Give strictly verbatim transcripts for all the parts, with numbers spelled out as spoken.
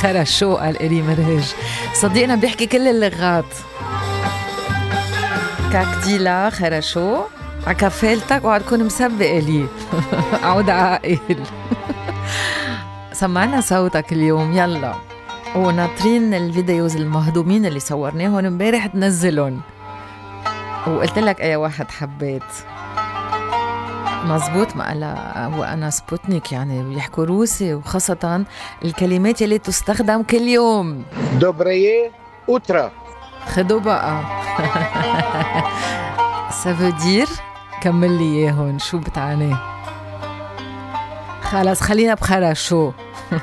خرشو قال إلي مرهج. صديقنا بيحكي كل اللغات. كاكتيلا خرشو عكفالتك وعد كون مسبق إلي. عود عاقل. سمعنا صوتك اليوم يلا، وناطرين الفيديوز المهضومين اللي صورناهم امبارح تنزلهم، وقلت لك أي واحد حبيت. مزبوط، ما قالها هو أنا سبوتنيك يعني بيحكوا روسي، وخاصة الكلمات اللي تستخدم كل يوم. دوبريه أوترا خدوا بقى. سافودير كمل لي إياهن شو بتعاني. خلاص خلينا بخرشو.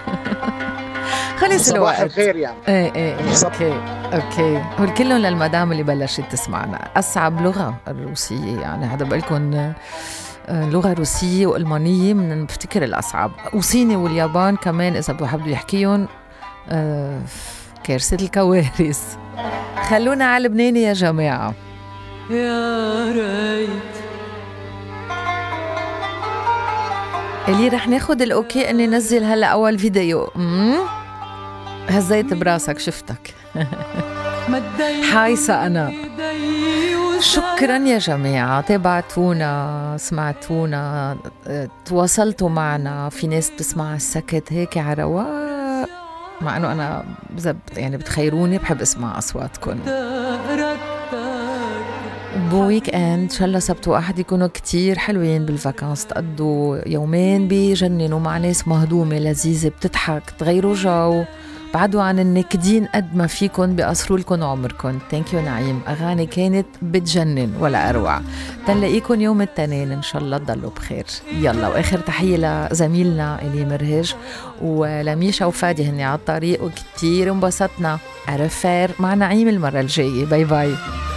خلص الوقت. صباح الخير يعني. ايه ايه ايه اوكي اوكي. هول كلهم للمدام اللي بلشت تسمعنا. اصعب لغه الروسيه يعني، هذا بقولكم لغه روسيه والمانيه من بفتكر الاصعب، وصيني واليابان كمان اذا بحبوا يحكيهم آه كارثه الكوارث. خلونا على لبناني يا جماعه. يا ريت اللي رح ناخد الاوكي اني نزل هلا اول فيديو. امم هزيت براسك شفتك. حايسة أنا. شكرا يا جماعة، تابعتونا، سمعتونا، تواصلتوا معنا. في ناس بتسمع السكت هيك على رواق، مع أنه أنا بزبط يعني بتخيروني بحب أسمع أصواتكم. بويك اند ان شاء الله سبت واحد يكونوا كتير حلوين بالفاكانس، تقضوا يومين بيجننوا مع ناس مهضومة لذيذة بتضحك، تغيروا جو، بعدوا عن النكدين قد ما فيكن بيقصروا لكم عمركم. ثانك يو نعيم، اغاني كانت بتجنن ولا اروع. تنلاقيكم يوم التنين ان شاء الله، تضلوا بخير. يلا، واخر تحيه لزميلنا إلي مرهج ولميشا وفادي هني على الطريق، وكتير انبسطنا. عرفار مع نعيم المره الجايه. باي باي.